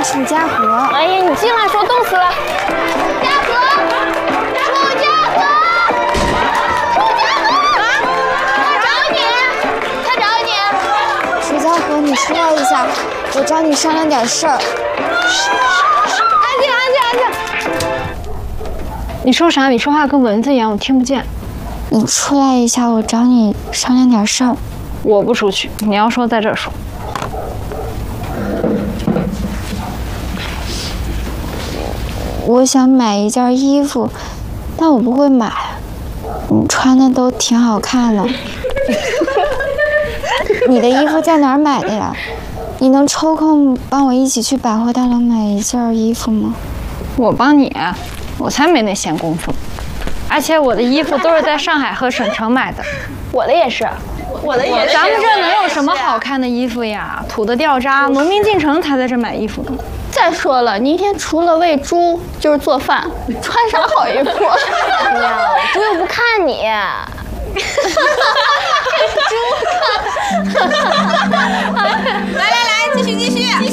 楚家河。 哎呀，你进来说冻死了。家河，楚家河，楚家河！啊！他找你，他找你。 楚家河，你出来一下，我找你商量点事儿。 安静，安静，安静。 你说啥？你说话跟蚊子一样，我听不见。 你出来一下，我找你商量点事儿。 我不出去，你要说在这儿说。 我想买一件衣服，但我不会买。你穿的都挺好看的。你的衣服在哪儿买的呀？你能抽空帮我一起去百货大楼买一件衣服吗？ 我帮你，我才没那闲工夫。而且我的衣服都是在上海和省城买的。 我的也是，我的也是。 咱们这能有什么好看的衣服呀？土的掉渣，农民进城才在这买衣服呢。 再说了，你一天除了喂猪就是做饭，穿啥好衣服？哎呀，猪又不看你。猪看。 来，继续。